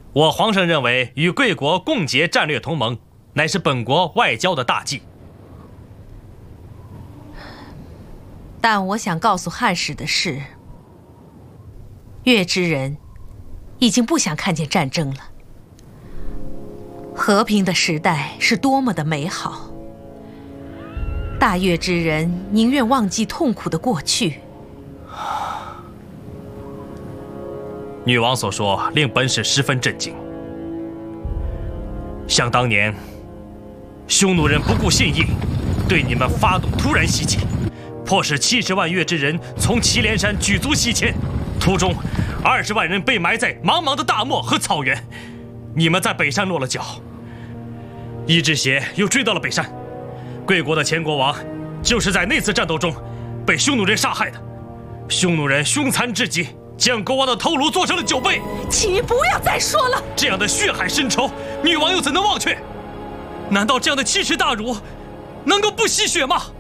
我皇上认为与贵国共结战略同盟，乃是本国外交的大忌。 但我想告诉汉使的是，月之人已经不想看见战争了。和平的时代是多么的美好，大月之人宁愿忘记痛苦的过去。 女王所说令本使十分震惊。想当年，匈奴人不顾信义，对你们发动突然袭击，迫使70万月之人从祁连山举族西迁，途中20万人被埋在茫茫的大漠和草原。你们在北山落了脚，伊之邪又追到了北山。贵国的前国王就是在那次战斗中被匈奴人杀害的。匈奴人凶残至极，将国王的头颅做成了酒杯。 请你不要再说了！ 这样的血海深仇，女王又怎能忘却？难道这样的奇耻大辱，能够不吸血吗？